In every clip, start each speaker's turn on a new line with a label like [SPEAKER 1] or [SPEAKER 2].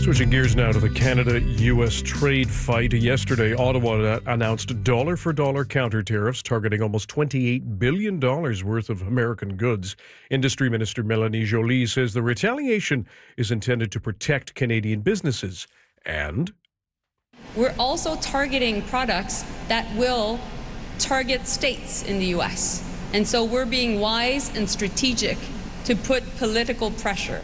[SPEAKER 1] Switching gears now to the Canada-U.S. trade fight. Yesterday, Ottawa announced dollar-for-dollar counter tariffs targeting almost $28 billion worth of American goods. Industry Minister Mélanie Joly says the retaliation is intended to protect Canadian businesses. And
[SPEAKER 2] we're also targeting products that will target states in the U.S. And so we're being wise and strategic to put political pressure.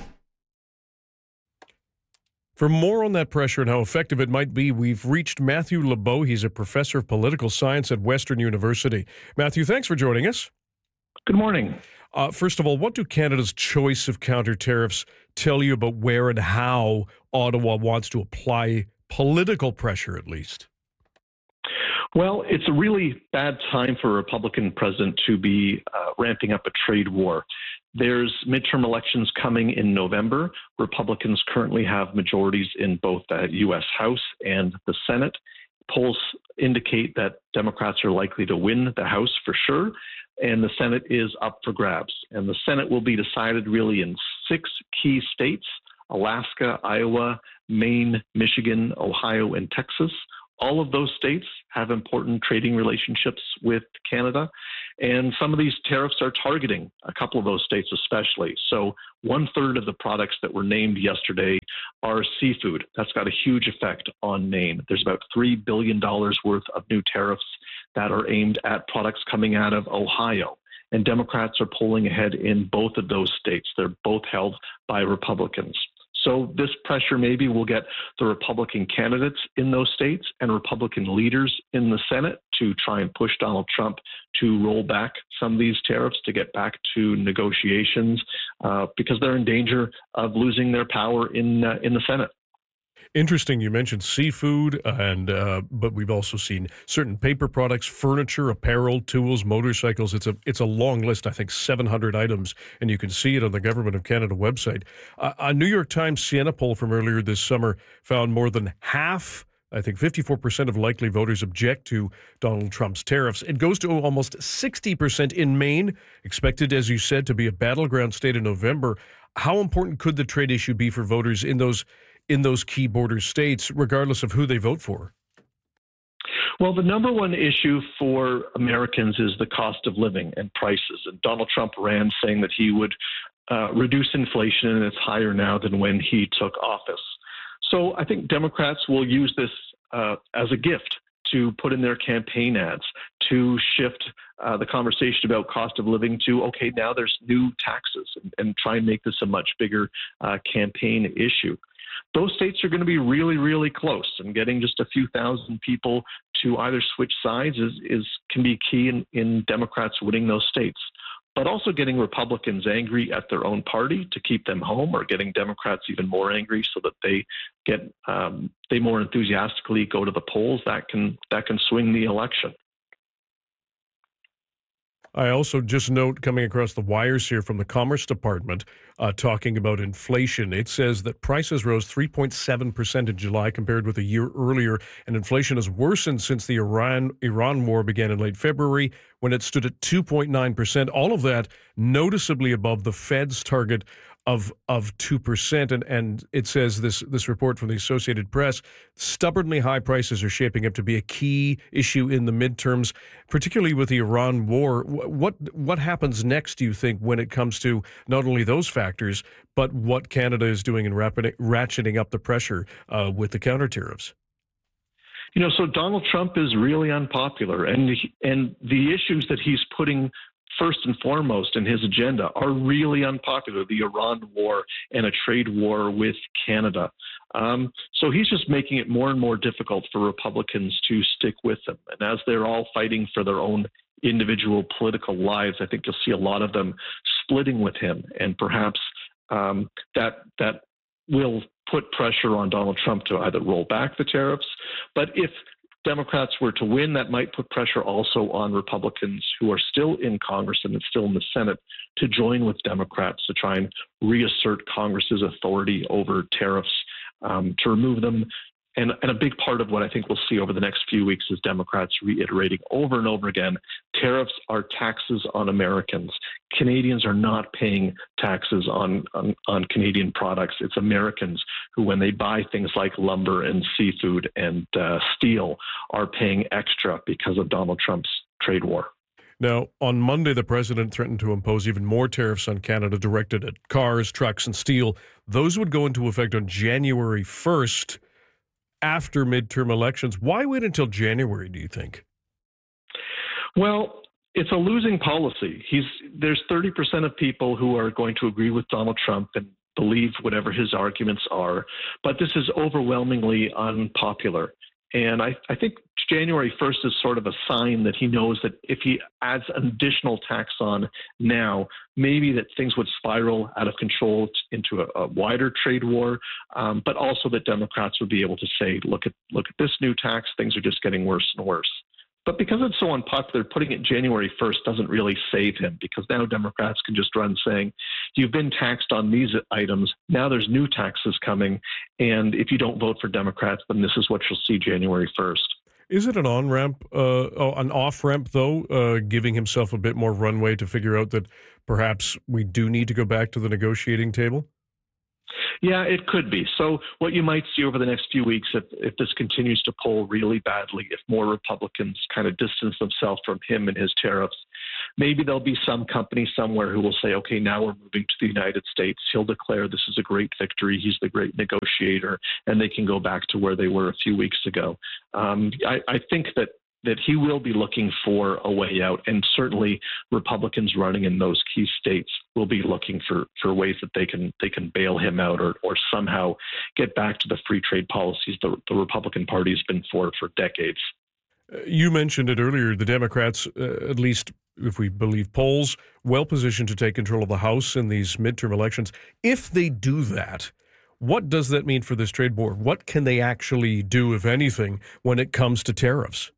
[SPEAKER 1] For more on that pressure and how effective it might be, we've reached Matthew Lebeau. He's a professor of political science at Western University. Matthew, thanks for joining us.
[SPEAKER 3] Good morning.
[SPEAKER 1] First of all, what do Canada's choice of counter tariffs tell you about where and how Ottawa wants to apply political pressure, at least?
[SPEAKER 3] Well, it's a really bad time for a Republican president to be ramping up a trade war. There's midterm elections coming in November. Republicans currently have majorities in both the U.S. House and the Senate. Polls indicate that Democrats are likely to win the House for sure, and the Senate is up for grabs. And the Senate will be decided really in 6 key states: Alaska, Iowa, Maine, Michigan, Ohio, and Texas. All of those states have important trading relationships with Canada, and some of these tariffs are targeting a couple of those states especially. So 1/3 of the products that were named yesterday are seafood. That's got a huge effect on Maine. There's about $3 billion worth of new tariffs that are aimed at products coming out of Ohio. And Democrats are pulling ahead in both of those states. They're both held by Republicans. So this pressure maybe will get the Republican candidates in those states and Republican leaders in the Senate to try and push Donald Trump to roll back some of these tariffs, to get back to negotiations, because they're in danger of losing their power in the Senate.
[SPEAKER 1] Interesting. You mentioned seafood, but we've also seen certain paper products, furniture, apparel, tools, motorcycles. It's a long list. I think 700 items, and you can see it on the Government of Canada website. A New York Times Siena poll from earlier this summer found more than half, I think 54% of likely voters object to Donald Trump's tariffs. It goes to almost 60% in Maine, expected, as you said, to be a battleground state in November. How important could the trade issue be for voters in those key border states, regardless of who they vote for?
[SPEAKER 3] Well, the number one issue for Americans is the cost of living and prices. And Donald Trump ran saying that he would reduce inflation, and it's higher now than when he took office. So I think Democrats will use this as a gift to put in their campaign ads, to shift the conversation about cost of living to, okay, now there's new taxes, and try and make this a much bigger campaign issue. Those states are going to be really, really close, and getting just a few thousand people to either switch sides can be key in Democrats winning those states. But also getting Republicans angry at their own party to keep them home, or getting Democrats even more angry so that they more enthusiastically go to the polls, that can swing the election.
[SPEAKER 1] I also just note, coming across the wires here from the Commerce Department, talking about inflation. It says that prices rose 3.7% in July compared with a year earlier, and inflation has worsened since the Iran war began in late February, when it stood at 2.9%. All of that noticeably above the Fed's target of 2%. And it says, this report from the Associated Press, stubbornly high prices are shaping up to be a key issue in the midterms, particularly with the Iran war. What happens next, do you think, when it comes to not only those factors, but what Canada is doing in ratcheting up the pressure with the counter tariffs?
[SPEAKER 3] So Donald Trump is really unpopular, and the issues that he's putting first and foremost in his agenda are really unpopular: the Iran war and a trade war with Canada. So he's just making it more and more difficult for Republicans to stick with him. And as they're all fighting for their own individual political lives, I think you'll see a lot of them splitting with him, and perhaps that will put pressure on Donald Trump to either roll back the tariffs. But if Democrats were to win, that might put pressure also on Republicans who are still in Congress and still in the Senate to join with Democrats to try and reassert Congress's authority over tariffs, to remove them. And a big part of what I think we'll see over the next few weeks is Democrats reiterating over and over again, tariffs are taxes on Americans. Canadians are not paying taxes on Canadian products. It's Americans who, when they buy things like lumber and seafood and steel, are paying extra because of Donald Trump's trade war.
[SPEAKER 1] Now, on Monday, the president threatened to impose even more tariffs on Canada directed at cars, trucks, and steel. Those would go into effect on January 1st after midterm elections. Why wait until January, do you think?
[SPEAKER 3] Well, it's a losing policy. There's 30% of people who are going to agree with Donald Trump and believe whatever his arguments are, but this is overwhelmingly unpopular. And I think January 1st is sort of a sign that he knows that if he adds an additional tax on now, maybe that things would spiral out of control into a wider trade war, but also that Democrats would be able to say, look at this new tax, things are just getting worse and worse. But because it's so unpopular, putting it January 1st doesn't really save him, because now Democrats can just run saying, you've been taxed on these items, now there's new taxes coming, and if you don't vote for Democrats, then this is what you'll see January 1st.
[SPEAKER 1] Is it an on-ramp, an off-ramp, though, giving himself a bit more runway to figure out that perhaps we do need to go back to the negotiating table?
[SPEAKER 3] Yeah, it could be. So what you might see over the next few weeks, if this continues to poll really badly, if more Republicans kind of distance themselves from him and his tariffs, maybe there'll be some company somewhere who will say, okay, now we're moving to the United States. He'll declare this is a great victory. He's the great negotiator, and they can go back to where they were a few weeks ago. I think that he will be looking for a way out, and certainly Republicans running in those key states will be looking for ways that they can bail him out or somehow get back to the free trade policies the Republican Party has been for decades.
[SPEAKER 1] You mentioned it earlier, the Democrats, at least if we believe polls, well positioned to take control of the House in these midterm elections. If they do that, what does that mean for this trade war? What can they actually do, if anything, when it comes to tariffs?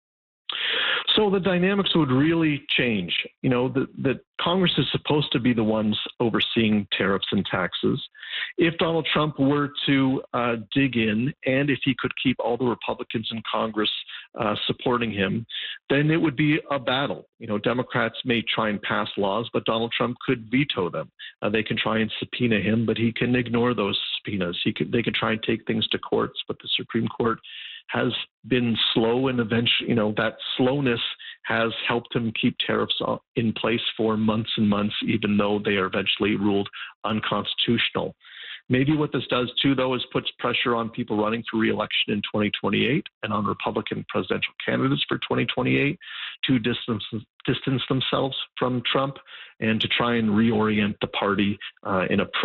[SPEAKER 3] So the dynamics would really change. You know, the Congress is supposed to be the ones overseeing tariffs and taxes. If Donald Trump were to dig in, and if he could keep all the Republicans in Congress supporting him, then it would be a battle. You know, Democrats may try and pass laws, but Donald Trump could veto them. They can try and subpoena him, but he can ignore those subpoenas. They can try and take things to courts, but the Supreme Court has been slow, and eventually, you know, that slowness has helped him keep tariffs in place for months and months, even though they are eventually ruled unconstitutional. Maybe what this does, too, though, is puts pressure on people running for re-election in 2028 and on Republican presidential candidates for 2028 to distance themselves from Trump and to try and reorient the party in a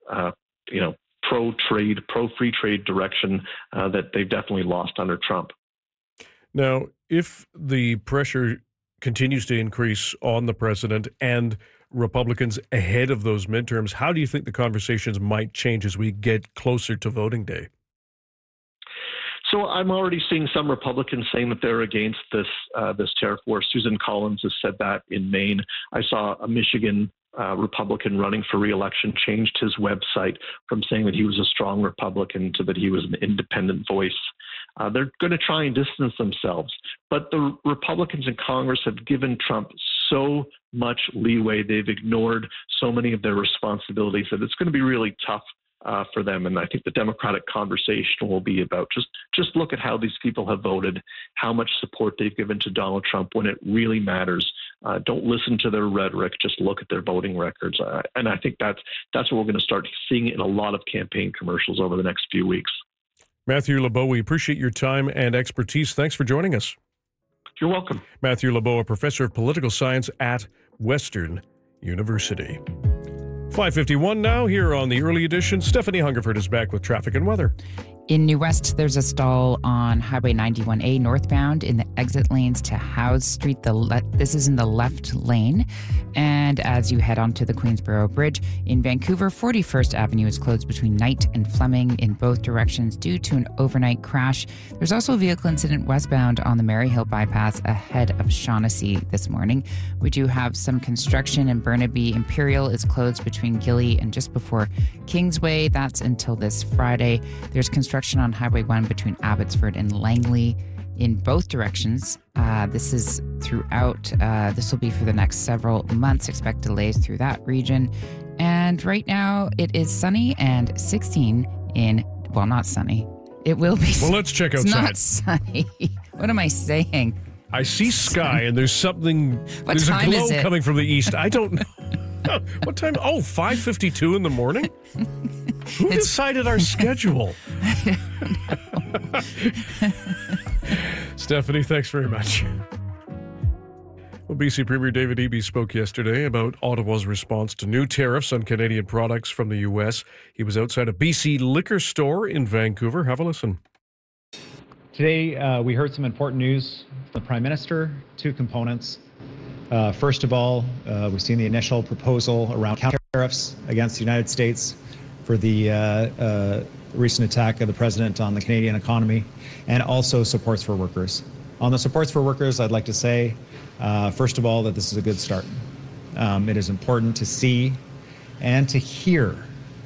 [SPEAKER 3] pro-trade, pro-free trade direction that they've definitely lost under Trump.
[SPEAKER 1] Now, if the pressure continues to increase on the president and Republicans ahead of those midterms, how do you think the conversations might change as we get closer to voting day?
[SPEAKER 3] So I'm already seeing some Republicans saying that they're against this tariff war. Susan Collins has said that in Maine. I saw a Michigan Republican running for re-election changed his website from saying that he was a strong Republican to that he was an independent voice. They're going to try and distance themselves. But the Republicans in Congress have given Trump so much leeway. They've ignored so many of their responsibilities that it's going to be really tough for them. And I think the Democratic conversation will be about just look at how these people have voted, how much support they've given to Donald Trump when it really matters. Don't listen to their rhetoric, just look at their voting records. And I think that's what we're going to start seeing in a lot of campaign commercials over the next few weeks.
[SPEAKER 1] Matthew Lebow, we appreciate your time and expertise. Thanks for joining us.
[SPEAKER 3] You're welcome.
[SPEAKER 1] Matthew Lebow, a professor of political science at Western University. 5:51 now here on the early edition. Stephanie Hungerford is back with traffic and weather.
[SPEAKER 4] In New West, there's a stall on Highway 91A northbound in the exit lanes to Howes Street. This is in the left lane. And as you head onto the Queensboro Bridge in Vancouver, 41st Avenue is closed between Knight and Fleming in both directions due to an overnight crash. There's also a vehicle incident westbound on the Maryhill bypass ahead of Shaughnessy this morning. We do have some construction in Burnaby. Imperial is closed between Gilly and just before Kingsway. That's until this Friday. There's construction on Highway 1 between Abbotsford and Langley. in both directions. This is throughout, this will be for the next several months. Expect delays through that region. And right now it is sunny and 16 in, well, not sunny. It will be.
[SPEAKER 1] Well, let's check outside.
[SPEAKER 4] It's not sunny. What am I saying?
[SPEAKER 1] I see sky and there's something, there's a glow coming from the east. I don't know. What time? Oh, 5:52 in the morning? Who decided our schedule?
[SPEAKER 4] I don't know.
[SPEAKER 1] Stephanie, thanks very much. Well, BC Premier David Eby spoke yesterday about Ottawa's response to new tariffs on Canadian products from the U.S. He was outside a BC liquor store in Vancouver. Have a listen.
[SPEAKER 5] Today, we heard some important news from the Prime Minister, two components. First of all, we've seen the initial proposal around counter tariffs against the United States for the recent attack of the President on the Canadian economy, and also supports for workers. On the supports for workers, I'd like to say, first of all, that this is a good start. It is important to see and to hear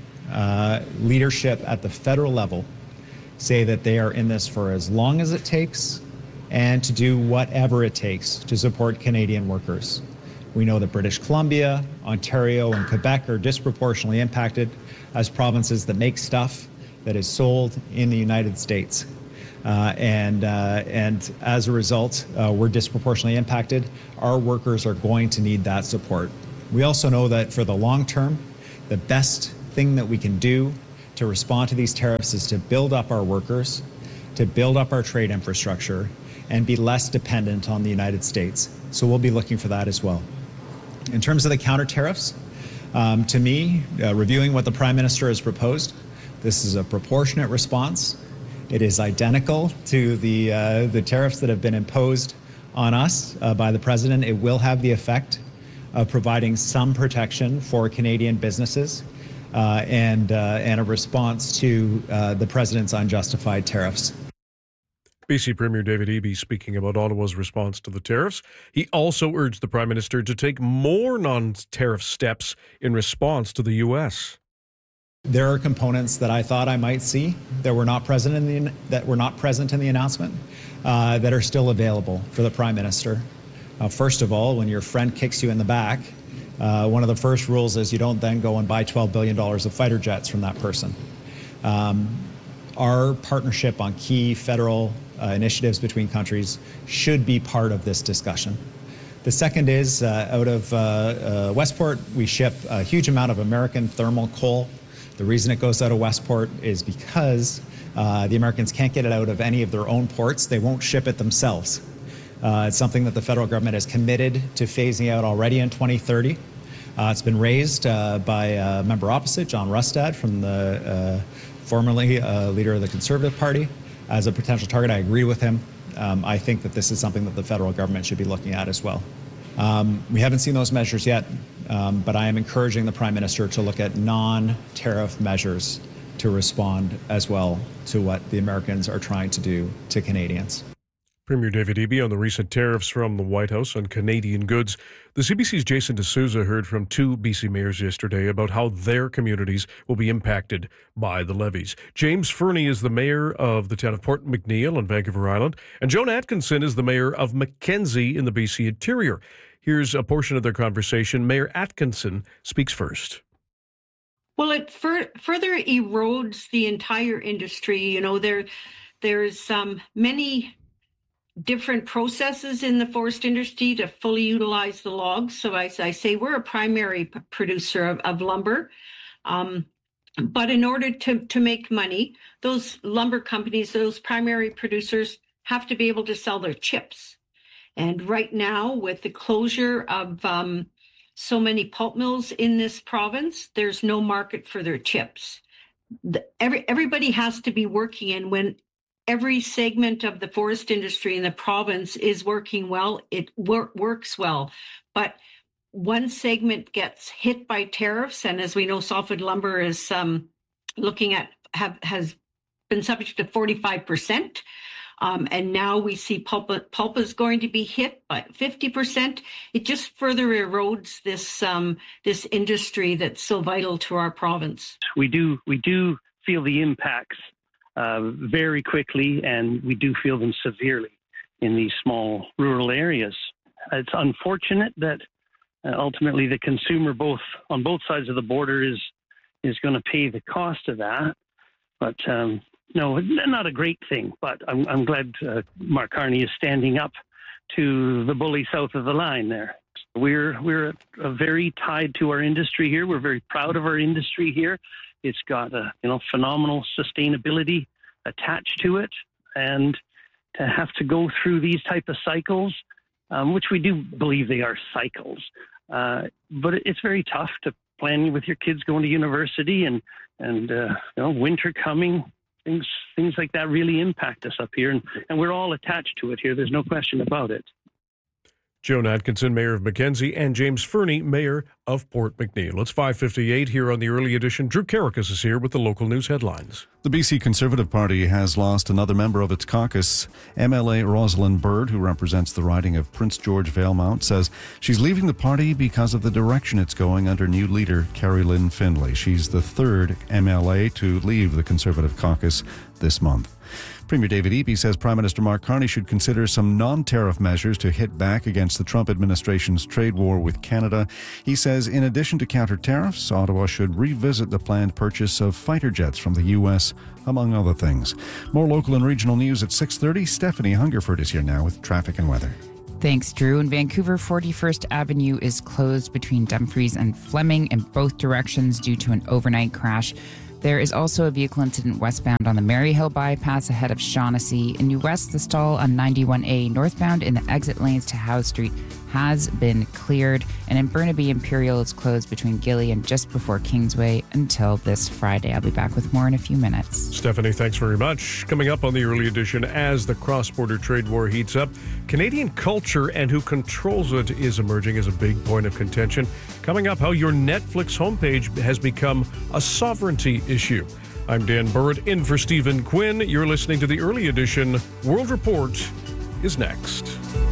[SPEAKER 5] leadership at the federal level say that they are in this for as long as it takes and to do whatever it takes to support Canadian workers. We know that British Columbia, Ontario, and Quebec are disproportionately impacted as provinces that make stuff that is sold in the United States. And as a result, we're disproportionately impacted. Our workers are going to need that support. We also know that for the long term, the best thing that we can do to respond to these tariffs is to build up our workers, to build up our trade infrastructure, and be less dependent on the United States. So we'll be looking for that as well. In terms of the counter tariffs, to me, reviewing what the Prime Minister has proposed, this is a proportionate response. It is identical to the tariffs that have been imposed on us by the President. It will have the effect of providing some protection for Canadian businesses and a response to the President's unjustified tariffs.
[SPEAKER 1] BC Premier David Eby speaking about Ottawa's response to the tariffs. He also urged the Prime Minister to take more non-tariff steps in response to the U.S.
[SPEAKER 5] There are components that I thought I might see that were not present in the announcement that are still available for the Prime Minister. First of all, when your friend kicks you in the back, one of the first rules is you don't then go and buy $12 billion of fighter jets from that person. Our partnership on key federal initiatives between countries should be part of this discussion. The second is out of Westport, we ship a huge amount of American thermal coal. The reason it goes out of Westport is because the Americans can't get it out of any of their own ports. They won't ship it themselves. It's something that the federal government is committed to phasing out already in 2030. It's been raised by a member opposite, John Rustad, from the formerly leader of the Conservative Party, as a potential target. I agree with him. I think that this is something that the federal government should be looking at as well. We haven't seen those measures yet, but I am encouraging the Prime Minister to look at non-tariff measures to respond as well to what the Americans are trying to do to Canadians.
[SPEAKER 1] Premier David Eby on the recent tariffs from the White House on Canadian goods. The CBC's Jason D'Souza heard from two BC mayors yesterday about how their communities will be impacted by the levies. James Fernie is the mayor of the town of Port McNeill on Vancouver Island, and Joan Atkinson is the mayor of Mackenzie in the BC interior. Here's a portion of their conversation. Mayor Atkinson speaks first.
[SPEAKER 6] Well, it further erodes the entire industry. You know, there's many different processes in the forest industry to fully utilize the logs. So as I say, we're a primary producer of lumber. But in order to make money, those lumber companies, those primary producers, have to be able to sell their chips. And right now, with the closure of so many pulp mills in this province, there's no market for their chips. Everybody has to be working, and when every segment of the forest industry in the province is working well, it works well. But one segment gets hit by tariffs, and as we know, softwood lumber is looking at has been subject to 45%. And now we see pulp is going to be hit by 50%. It just further erodes this industry that's so vital to our province.
[SPEAKER 7] We do feel the impacts very quickly, and we do feel them severely. in these small rural areas. It's unfortunate that ultimately the consumer on both sides of the border is going to pay the cost of that. But no, not a great thing. But I'm glad Mark Carney is standing up to the bully south of the line there. We're very tied to our industry here. We're very proud of our industry here. It's got a phenomenal sustainability attached to it, and to have to go through these type of cycles, which we do believe they are cycles, but it's very tough to plan with your kids going to university and winter coming. Things like that really impact us up here, and we're all attached to it here. There's no question about it.
[SPEAKER 1] Joan Atkinson, Mayor of Mackenzie, and James Fernie, Mayor of Port McNeill. It's 5:58 here on the early edition. Drew Karakas is here with the local news headlines.
[SPEAKER 8] The BC Conservative Party has lost another member of its caucus. MLA Rosalind Bird, who represents the riding of Prince George Valemount, says she's leaving the party because of the direction it's going under new leader Carrie Lynn Findlay. She's the third MLA to leave the Conservative caucus this month. Premier David Eby says Prime Minister Mark Carney should consider some non-tariff measures to hit back against the Trump administration's trade war with Canada. He says in addition to counter tariffs, Ottawa should revisit the planned purchase of fighter jets from the U.S., among other things. More local and regional news at 6:30. Stephanie Hungerford is here now with traffic and weather.
[SPEAKER 4] Thanks, Drew. In Vancouver, 41st Avenue is closed between Dumfries and Fleming in both directions due to an overnight crash. There is also a vehicle incident westbound on the Maryhill bypass ahead of Shaughnessy. In New West, the stall on 91A northbound in the exit lanes to Howe Street has been cleared. And in Burnaby, Imperial is closed between Gilly and just before Kingsway until this Friday. I'll be back with more in a few minutes.
[SPEAKER 1] Stephanie, thanks very much. Coming up on the early edition, as the cross-border trade war heats up, Canadian culture and who controls it is emerging as a big point of contention. Coming up, how your Netflix homepage has become a sovereignty issue. I'm Dan Burritt, in for Stephen Quinn. You're listening to the early edition. World Report is next.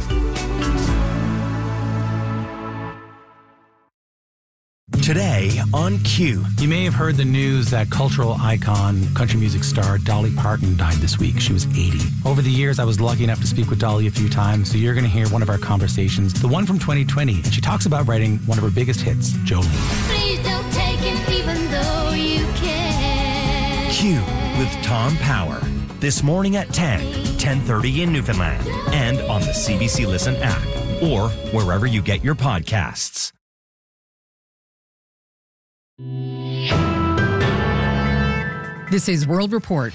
[SPEAKER 9] Today on Q.
[SPEAKER 10] You may have heard the news that cultural icon, country music star Dolly Parton died this week. She was 80. Over the years, I was lucky enough to speak with Dolly a few times, so you're going to hear one of our conversations, the one from 2020, and she talks about writing one of her biggest hits, Jolene.
[SPEAKER 11] Please don't take him even though you can.
[SPEAKER 9] Q with Tom Power. This morning at 10:30 in Newfoundland, and on the CBC Listen app, or wherever you get your podcasts.
[SPEAKER 12] This is World Report.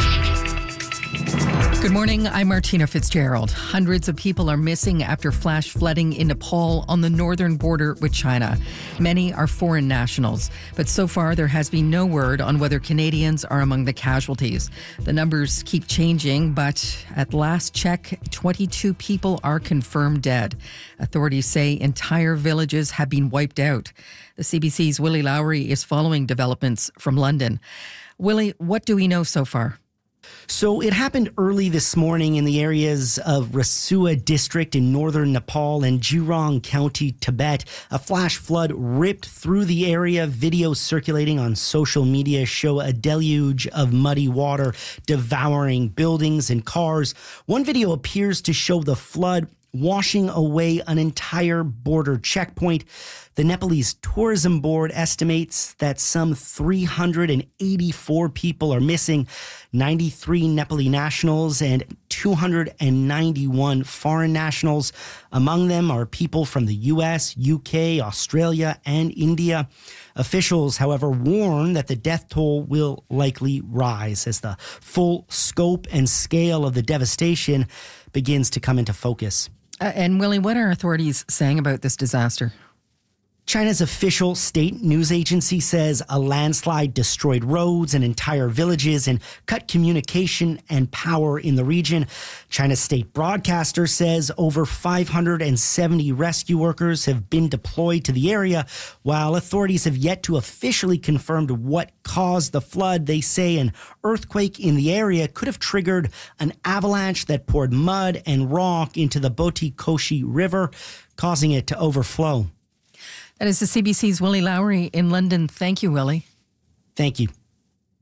[SPEAKER 12] Good morning, I'm Martina Fitzgerald. Hundreds of people are missing after flash flooding in Nepal on the northern border with China. Many are foreign nationals, but so far there has been no word on whether Canadians are among the casualties. The numbers keep changing, but at last check, 22 people are confirmed dead. Authorities say entire villages have been wiped out. The CBC's Willie Lowry is following developments from London. Willie, what do we know so far?
[SPEAKER 13] So it happened early this morning in the areas of Rasua district in northern Nepal and Jurong County, Tibet. A flash flood ripped through the area. Videos circulating on social media show a deluge of muddy water devouring buildings and cars. One video appears to show the flood washing away an entire border checkpoint. The Nepalese Tourism Board estimates that some 384 people are missing, 93 Nepali nationals and 291 foreign nationals. Among them are people from the US, UK, Australia, and India. Officials, however, warn that the death toll will likely rise as the full scope and scale of the devastation begins to come into focus.
[SPEAKER 12] And Willie, what are authorities saying about this disaster?
[SPEAKER 13] China's official state news agency says a landslide destroyed roads and entire villages and cut communication and power in the region. China's state broadcaster says over 570 rescue workers have been deployed to the area. While authorities have yet to officially confirm what caused the flood, they say an earthquake in the area could have triggered an avalanche that poured mud and rock into the Boti Koshi River, causing it to overflow.
[SPEAKER 12] That is the CBC's Willie Lowry in London. Thank you, Willie.
[SPEAKER 13] Thank you.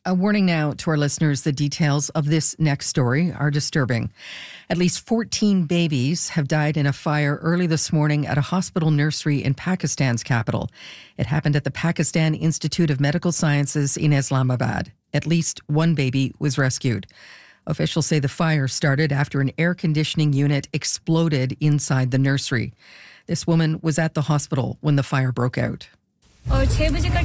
[SPEAKER 12] A warning now to our listeners, the details of this next story are disturbing. At least 14 babies have died in a fire early this morning at a hospital nursery in Pakistan's capital. It happened at the Pakistan Institute of Medical Sciences in Islamabad. At least one baby was rescued. Officials say the fire started after an air conditioning unit exploded inside the nursery. This woman was at the hospital when the fire broke out.
[SPEAKER 14] At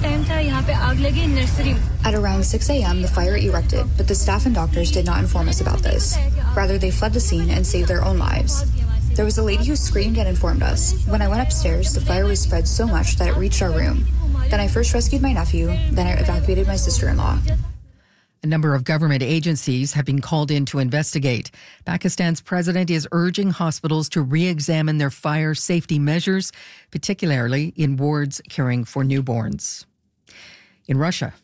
[SPEAKER 14] around 6 a.m., the fire erupted, but the staff and doctors did not inform us about this. Rather, they fled the scene and saved their own lives. There was a lady who screamed and informed us. When I went upstairs, the fire was spread so much that it reached our room. Then I first rescued my nephew, then I evacuated my sister-in-law.
[SPEAKER 12] A number of government agencies have been called in to investigate. Pakistan's president is urging hospitals to re-examine their fire safety measures, particularly in wards caring for newborns. In Russia,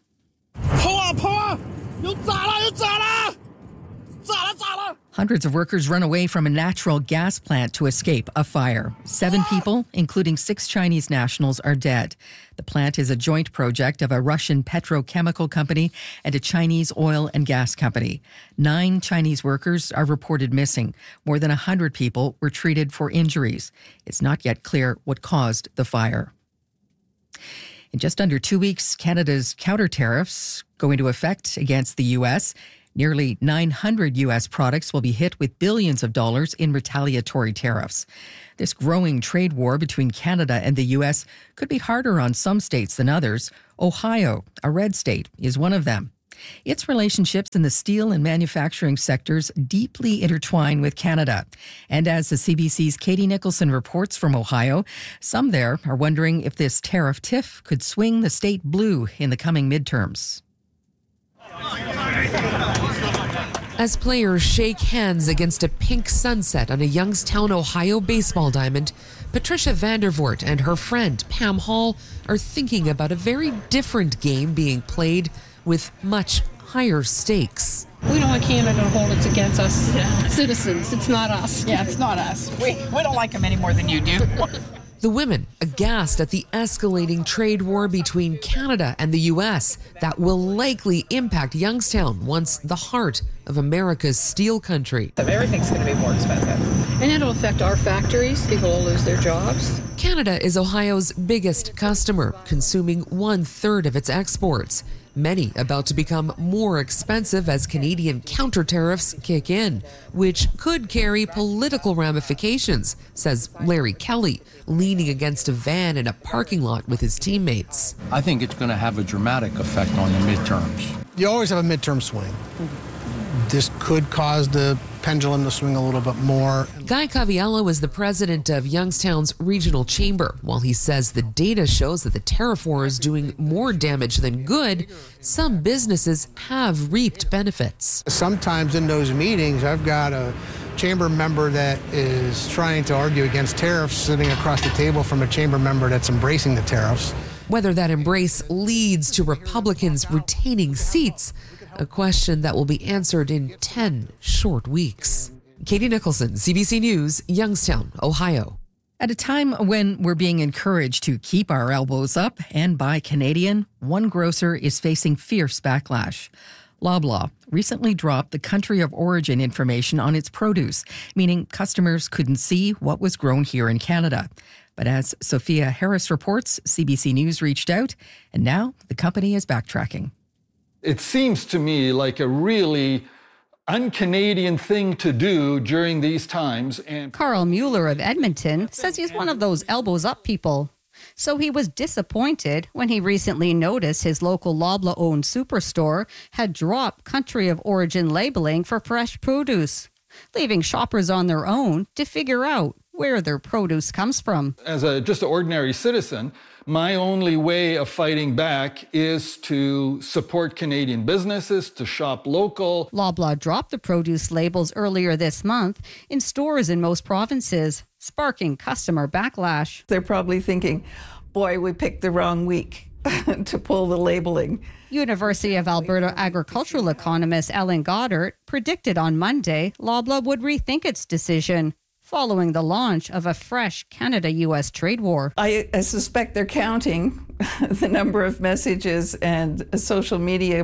[SPEAKER 12] hundreds of workers run away from a natural gas plant to escape a fire. 7 people, including 6 Chinese nationals, are dead. The plant is a joint project of a Russian petrochemical company and a Chinese oil and gas company. 9 Chinese workers are reported missing. More than 100 people were treated for injuries. It's not yet clear what caused the fire. In just under 2 weeks, Canada's counter tariffs go into effect against the U.S. Nearly 900 U.S. products will be hit with billions of dollars in retaliatory tariffs. This growing trade war between Canada and the U.S. could be harder on some states than others. Ohio, a red state, is one of them. Its relationships in the steel and manufacturing sectors deeply intertwine with Canada. And as the CBC's Katie Nicholson reports from Ohio, some there are wondering if this tariff tiff could swing the state blue in the coming midterms.
[SPEAKER 15] As players shake hands against a pink sunset on a Youngstown, Ohio baseball diamond, Patricia Vandervoort and her friend Pam Hall are thinking about a very different game being played with much higher stakes.
[SPEAKER 16] We don't want Canada to hold it against us citizens. It's not us.
[SPEAKER 17] Yeah, it's not us. We don't like them any more than you do.
[SPEAKER 15] The women aghast at the escalating trade war between Canada and the U.S. that will likely impact Youngstown, once the heart of America's steel country.
[SPEAKER 17] Everything's going to be more expensive.
[SPEAKER 16] And it'll affect our factories. People will lose their jobs.
[SPEAKER 15] Canada is Ohio's biggest customer, consuming 1/3 of its exports. Many about to become more expensive as Canadian counter tariffs kick in, which could carry political ramifications, says Larry Kelly, leaning against a van in a parking lot with his teammates.
[SPEAKER 18] I think it's going to have a dramatic effect on the midterms.
[SPEAKER 19] You always have a midterm swing. This could cause the pendulum to swing a little bit more.
[SPEAKER 15] Guy Caviello is the president of Youngstown's regional chamber. While he says the data shows that the tariff war is doing more damage than good, some businesses have reaped benefits.
[SPEAKER 19] Sometimes in those meetings, I've got a chamber member that is trying to argue against tariffs sitting across the table from a chamber member that's embracing the tariffs.
[SPEAKER 15] Whether that embrace leads to Republicans retaining seats, a question that will be answered in 10 short weeks. Katie Nicholson, CBC News, Youngstown, Ohio.
[SPEAKER 12] At a time when we're being encouraged to keep our elbows up and buy Canadian, one grocer is facing fierce backlash. Loblaw recently dropped the country of origin information on its produce, meaning customers couldn't see what was grown here in Canada. But as Sophia Harris reports, CBC News reached out, and now the company is backtracking.
[SPEAKER 20] It seems to me like a really un-Canadian thing to do during these times. And
[SPEAKER 21] Carl Mueller of Edmonton says he's one of those elbows up people. So he was disappointed when he recently noticed his local Loblaw-owned superstore had dropped country of origin labeling for fresh produce, leaving shoppers on their own to figure out where their produce comes from.
[SPEAKER 20] As just an ordinary citizen, my only way of fighting back is to support Canadian businesses, to shop local.
[SPEAKER 21] Loblaw dropped the produce labels earlier this month in stores in most provinces, sparking customer backlash.
[SPEAKER 22] They're probably thinking, boy, we picked the wrong week to pull the labeling.
[SPEAKER 21] University of Alberta agricultural economist Ellen Goddard predicted on Monday Loblaw would rethink its decision following the launch of a fresh Canada-U.S. trade war.
[SPEAKER 22] I suspect they're counting the number of messages and social media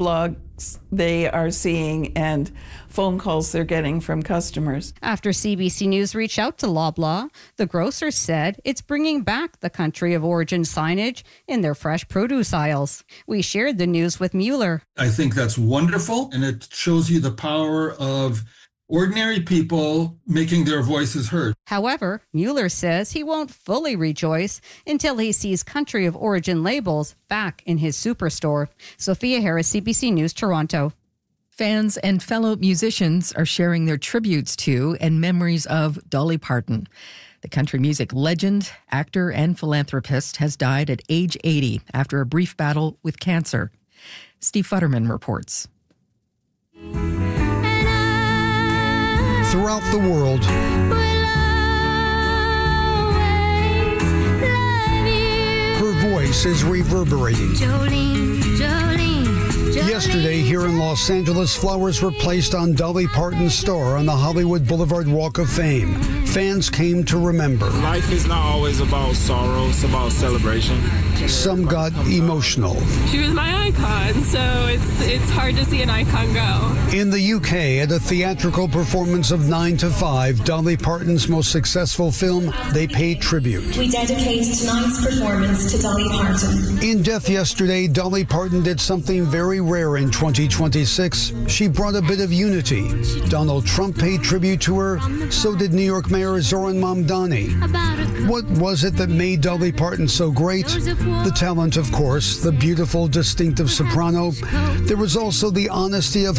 [SPEAKER 22] blogs they are seeing and phone calls they're getting from customers.
[SPEAKER 21] After CBC News reached out to Loblaw, the grocer said it's bringing back the country of origin signage in their fresh produce aisles. We shared the news with Mueller.
[SPEAKER 2] I think that's wonderful, and it shows you the power of ordinary people making their voices heard.
[SPEAKER 21] However, Mueller says he won't fully rejoice until he sees country of origin labels back in his superstore. Sophia Harris, CBC News, Toronto.
[SPEAKER 12] Fans and fellow musicians are sharing their tributes to and memories of Dolly Parton. The country music legend, actor, and philanthropist has died at age 80 after a brief battle with cancer. Steve Futterman reports.
[SPEAKER 3] Throughout the world, her voice is reverberating.
[SPEAKER 11] Jolene, Jolene, Jolene.
[SPEAKER 3] Yesterday, here in Los Angeles, flowers were placed on Dolly Parton's star on the Hollywood Boulevard Walk of Fame. Fans came to remember.
[SPEAKER 23] Life is not always about sorrow, it's about celebration.
[SPEAKER 3] Some got emotional.
[SPEAKER 24] She was my icon, so it's hard to see an icon go.
[SPEAKER 3] In the UK, at a theatrical performance of 9 to 5, Dolly Parton's most successful film, they paid tribute.
[SPEAKER 25] We dedicate tonight's performance to Dolly Parton.
[SPEAKER 3] In death yesterday, Dolly Parton did something very rare in 2026. She brought a bit of unity. Donald Trump paid tribute to her, so did New York Mayor Zoran Mamdani. What was it that made Dolly Parton so great? The talent, of course, the beautiful, distinctive soprano. There was also the honesty of